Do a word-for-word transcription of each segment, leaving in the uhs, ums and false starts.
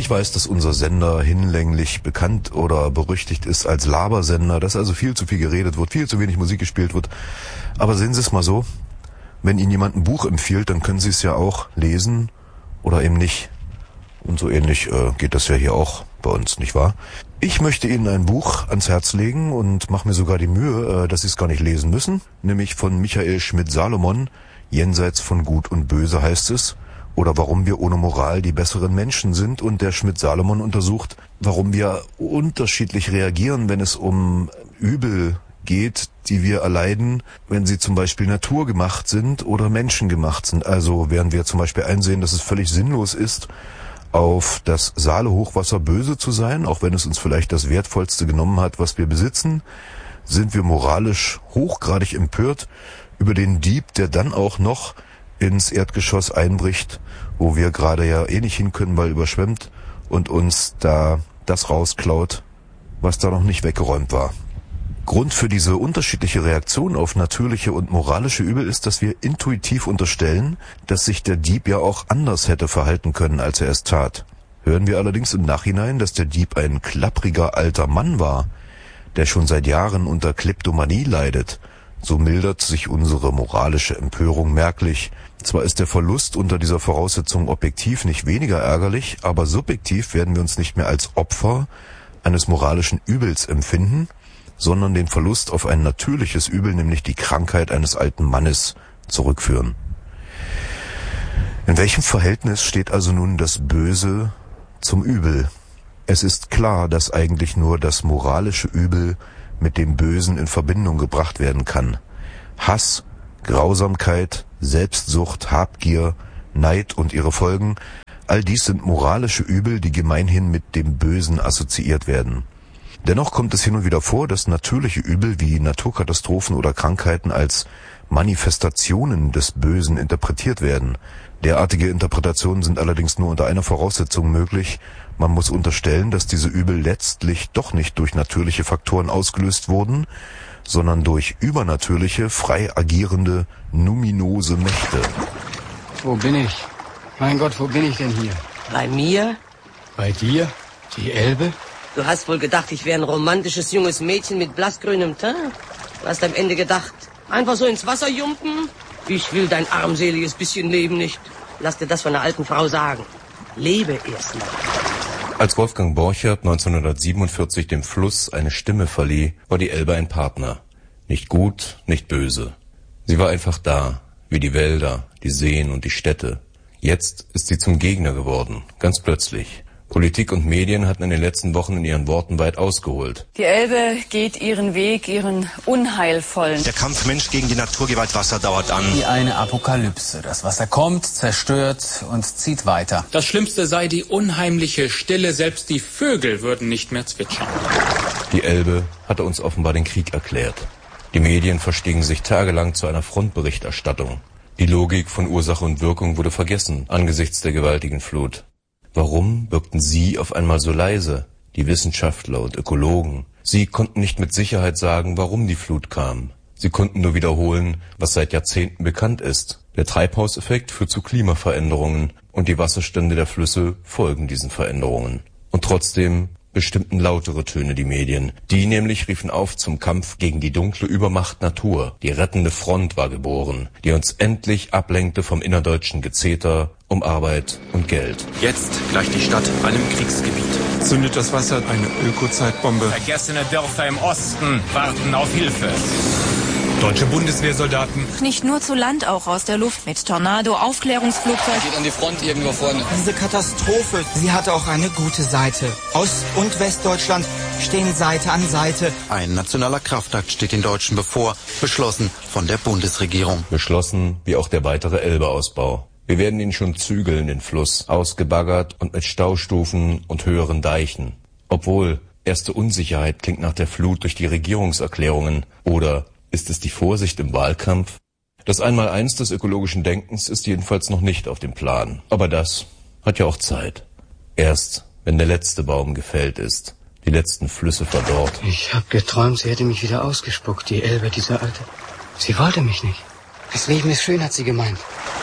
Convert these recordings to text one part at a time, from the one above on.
Ich weiß, dass unser Sender hinlänglich bekannt oder berüchtigt ist als Labersender, dass also viel zu viel geredet wird, viel zu wenig Musik gespielt wird. Aber sehen Sie es mal so, wenn Ihnen jemand ein Buch empfiehlt, dann können Sie es ja auch lesen oder eben nicht. Und so ähnlich äh, geht das ja hier auch bei uns, nicht wahr? Ich möchte Ihnen ein Buch ans Herz legen und mache mir sogar die Mühe, äh, dass Sie es gar nicht lesen müssen, nämlich von Michael Schmidt-Salomon, Jenseits von Gut und Böse heißt es. Oder warum wir ohne Moral die besseren Menschen sind. Und der Schmidt-Salomon untersucht, warum wir unterschiedlich reagieren, wenn es um Übel geht, die wir erleiden, wenn sie zum Beispiel naturgemacht sind oder menschengemacht sind. Also während wir zum Beispiel einsehen, dass es völlig sinnlos ist, auf das Saale-Hochwasser böse zu sein, auch wenn es uns vielleicht das Wertvollste genommen hat, was wir besitzen, sind wir moralisch hochgradig empört über den Dieb, der dann auch noch ins Erdgeschoss einbricht, wo wir gerade ja eh nicht hin können, weil überschwemmt, und uns da das rausklaut, was da noch nicht weggeräumt war. Grund für diese unterschiedliche Reaktion auf natürliche und moralische Übel ist, dass wir intuitiv unterstellen, dass sich der Dieb ja auch anders hätte verhalten können, als er es tat. Hören wir allerdings im Nachhinein, dass der Dieb ein klappriger alter Mann war, der schon seit Jahren unter Kleptomanie leidet, so mildert sich unsere moralische Empörung merklich. Zwar ist der Verlust unter dieser Voraussetzung objektiv nicht weniger ärgerlich, aber subjektiv werden wir uns nicht mehr als Opfer eines moralischen Übels empfinden, sondern den Verlust auf ein natürliches Übel, nämlich die Krankheit eines alten Mannes, zurückführen. In welchem Verhältnis steht also nun das Böse zum Übel? Es ist klar, dass eigentlich nur das moralische Übel mit dem Bösen in Verbindung gebracht werden kann. Hass, Grausamkeit, Selbstsucht, Habgier, Neid und ihre Folgen, all dies sind moralische Übel, die gemeinhin mit dem Bösen assoziiert werden. Dennoch kommt es hin und wieder vor, dass natürliche Übel wie Naturkatastrophen oder Krankheiten als Manifestationen des Bösen interpretiert werden. Derartige Interpretationen sind allerdings nur unter einer Voraussetzung möglich: Man muss unterstellen, dass diese Übel letztlich doch nicht durch natürliche Faktoren ausgelöst wurden, sondern durch übernatürliche, frei agierende, numinose Mächte. Wo bin ich? Mein Gott, wo bin ich denn hier? Bei mir? Bei dir? Die Elbe? Du hast wohl gedacht, ich wäre ein romantisches junges Mädchen mit blassgrünem Teint? Du hast am Ende gedacht, einfach so ins Wasser jumpen? Ich will dein armseliges bisschen Leben nicht. Lass dir das von einer alten Frau sagen. Lebe erst mal. Als Wolfgang Borchert neunzehnhundertsiebenundvierzig dem Fluss eine Stimme verlieh, war die Elbe ein Partner. Nicht gut, nicht böse. Sie war einfach da, wie die Wälder, die Seen und die Städte. Jetzt ist sie zum Gegner geworden, ganz plötzlich. Politik und Medien hatten in den letzten Wochen in ihren Worten weit ausgeholt. Die Elbe geht ihren Weg, ihren unheilvollen. Der Kampf Mensch gegen die Naturgewalt Wasser dauert an. Wie eine Apokalypse. Das Wasser kommt, zerstört und zieht weiter. Das Schlimmste sei die unheimliche Stille. Selbst die Vögel würden nicht mehr zwitschern. Die Elbe hatte uns offenbar den Krieg erklärt. Die Medien verstiegen sich tagelang zu einer Frontberichterstattung. Die Logik von Ursache und Wirkung wurde vergessen angesichts der gewaltigen Flut. Warum wirkten sie auf einmal so leise, die Wissenschaftler und Ökologen? Sie konnten nicht mit Sicherheit sagen, warum die Flut kam. Sie konnten nur wiederholen, was seit Jahrzehnten bekannt ist. Der Treibhauseffekt führt zu Klimaveränderungen und die Wasserstände der Flüsse folgen diesen Veränderungen. Und trotzdem bestimmten lautere Töne die Medien. Die nämlich riefen auf zum Kampf gegen die dunkle Übermacht Natur. Die rettende Front war geboren, die uns endlich ablenkte vom innerdeutschen Gezeter um Arbeit und Geld. Jetzt gleicht die Stadt einem Kriegsgebiet. Zündet das Wasser eine Ökozeitbombe. Vergessene Dörfer im Osten warten auf Hilfe. Deutsche Bundeswehrsoldaten. Nicht nur zu Land, auch aus der Luft mit Tornado, Aufklärungsflugzeug. Geht an die Front irgendwo vorne. Diese Katastrophe, sie hat auch eine gute Seite. Ost- und Westdeutschland stehen Seite an Seite. Ein nationaler Kraftakt steht den Deutschen bevor, beschlossen von der Bundesregierung. Beschlossen wie auch der weitere Elbeausbau. Wir werden ihn schon zügeln, den Fluss, ausgebaggert und mit Staustufen und höheren Deichen. Obwohl, erste Unsicherheit klingt nach der Flut durch die Regierungserklärungen. Oder ist es die Vorsicht im Wahlkampf? Das Einmaleins des ökologischen Denkens ist jedenfalls noch nicht auf dem Plan. Aber das hat ja auch Zeit. Erst, wenn der letzte Baum gefällt ist, die letzten Flüsse verdorrt. Ich hab geträumt, sie hätte mich wieder ausgespuckt, die Elbe, diese Alte. Sie wollte mich nicht. Das Leben ist schön, hat sie gemeint.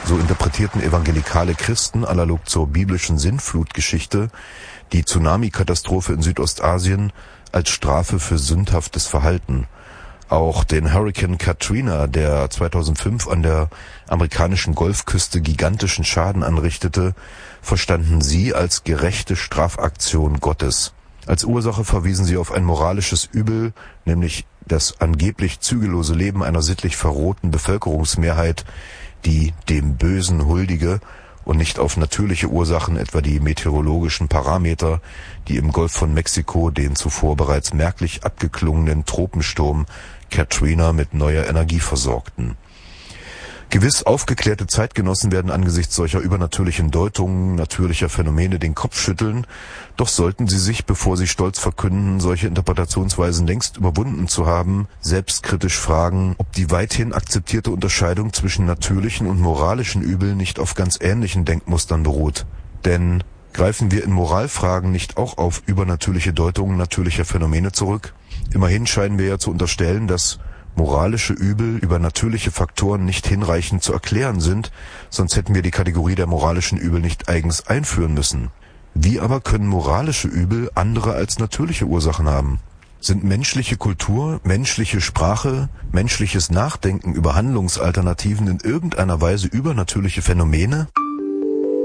So interpretierten evangelikale Christen analog zur biblischen Sintflutgeschichte die Tsunami-Katastrophe in Südostasien als Strafe für sündhaftes Verhalten. Auch den Hurrikan Katrina, der zweitausendfünf an der amerikanischen Golfküste gigantischen Schaden anrichtete, verstanden sie als gerechte Strafaktion Gottes. Als Ursache verwiesen sie auf ein moralisches Übel, nämlich das angeblich zügellose Leben einer sittlich verrohten Bevölkerungsmehrheit, die dem Bösen huldige, und nicht auf natürliche Ursachen, etwa die meteorologischen Parameter, die im Golf von Mexiko den zuvor bereits merklich abgeklungenen Tropensturm Katrina mit neuer Energie versorgten. Gewiss aufgeklärte Zeitgenossen werden angesichts solcher übernatürlichen Deutungen natürlicher Phänomene den Kopf schütteln, doch sollten sie sich, bevor sie stolz verkünden, solche Interpretationsweisen längst überwunden zu haben, selbstkritisch fragen, ob die weithin akzeptierte Unterscheidung zwischen natürlichen und moralischen Übeln nicht auf ganz ähnlichen Denkmustern beruht. Denn greifen wir in Moralfragen nicht auch auf übernatürliche Deutungen natürlicher Phänomene zurück? Immerhin scheinen wir ja zu unterstellen, dass moralische Übel über natürliche Faktoren nicht hinreichend zu erklären sind, sonst hätten wir die Kategorie der moralischen Übel nicht eigens einführen müssen. Wie aber können moralische Übel andere als natürliche Ursachen haben? Sind menschliche Kultur, menschliche Sprache, menschliches Nachdenken über Handlungsalternativen in irgendeiner Weise übernatürliche Phänomene?